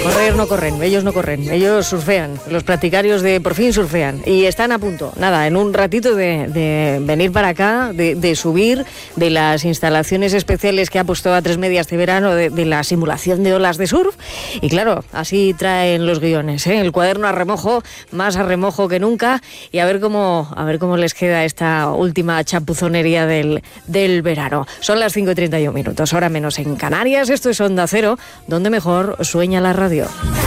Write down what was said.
Correr no corren, ellos surfean, los practicarios de Por Fin surfean y están a punto, nada, en un ratito de venir para acá, de subir de las instalaciones especiales que ha puesto A3media este verano de la simulación de olas de surf y claro, así traen los guiones, el cuaderno a remojo, más a remojo que nunca y a ver cómo les queda esta última chapuzonería del verano. Son las 5:31, hora menos en Canarias, esto es Onda Cero, donde mejor sueña la radio.